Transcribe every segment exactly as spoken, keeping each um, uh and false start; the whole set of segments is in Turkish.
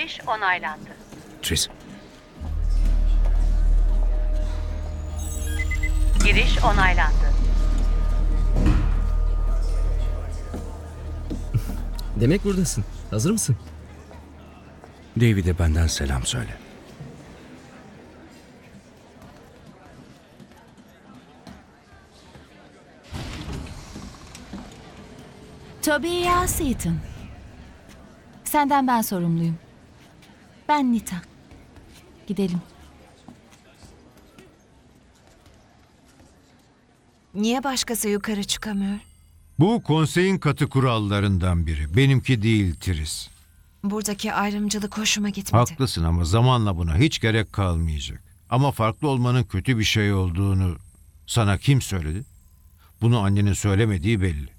Giriş onaylandı. Tris, Giriş onaylandı. Demek buradasın. Hazır mısın? David'e benden selam söyle. Tobias Seaton. Senden ben sorumluyum. Ben Nita. Gidelim. Niye başkası yukarı çıkamıyor? Bu konseyin katı kurallarından biri. Benimki değil Tris. Buradaki ayrımcılık hoşuma gitmedi. Haklısın ama zamanla buna hiç gerek kalmayacak. Ama farklı olmanın kötü bir şey olduğunu sana kim söyledi? Bunu annenin söylemediği belli.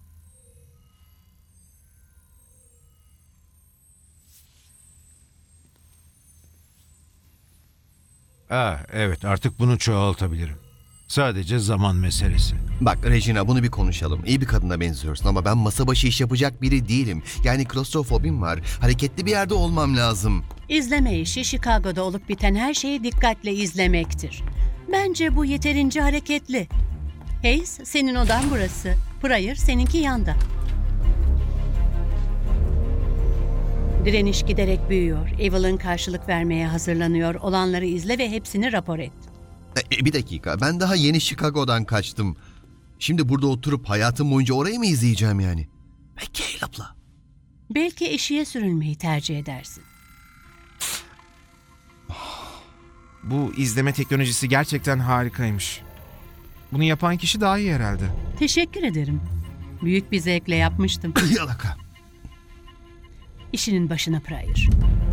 Ah, evet, artık bunu çoğaltabilirim. Sadece zaman meselesi. Bak Regina, bunu bir konuşalım. İyi bir kadına benziyorsun ama ben masa başı iş yapacak biri değilim. Yani klostrofobim var. Hareketli bir yerde olmam lazım. İzleme işi Chicago'da olup biten her şeyi dikkatle izlemektir. Bence bu yeterince hareketli. Hayes, senin odan burası. Pryor, seninki yanda. Direniş giderek büyüyor. Evelyn karşılık vermeye hazırlanıyor. Olanları izle ve hepsini rapor et. E, bir dakika, ben daha yeni Chicago'dan kaçtım. Şimdi burada oturup hayatım boyunca orayı mı izleyeceğim yani? Ve Caleb'la. Belki eşiğe sürülmeyi tercih edersin. Bu izleme teknolojisi gerçekten harikaymış. Bunu yapan kişi daha iyi herhalde. Teşekkür ederim. Büyük bir zevkle yapmıştım. Yalaka. İşinin başına Pryor.